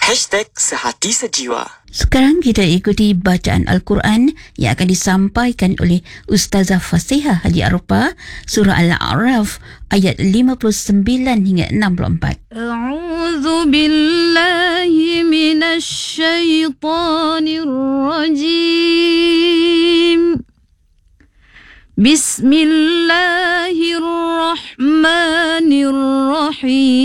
#Sehati Sejiwa. Sekarang kita ikuti bacaan Al-Quran yang akan disampaikan oleh Ustazah Fasihah Haji Arufah, surah Al-A'raf ayat 59 hingga 64. A'udzu billahi minasy syaithanir rajim. Bismillahirrahmanirrahim.